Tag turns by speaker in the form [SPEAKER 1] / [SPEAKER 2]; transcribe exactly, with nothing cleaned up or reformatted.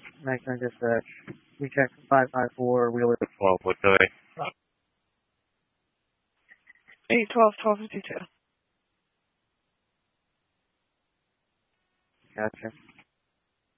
[SPEAKER 1] Maximum dispatch. We check five five four, Wheeler.
[SPEAKER 2] twelve, what's the way?
[SPEAKER 3] eight twelve, twelve fifty-two.
[SPEAKER 1] Gotcha.